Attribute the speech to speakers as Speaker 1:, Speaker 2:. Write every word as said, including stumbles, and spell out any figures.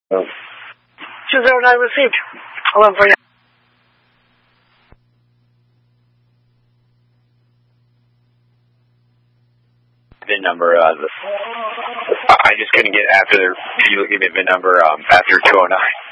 Speaker 1: two zero nine received. eleven for you.
Speaker 2: VIN number, uh, the, I just couldn't get after the, you give me VIN number, um, after two oh nine.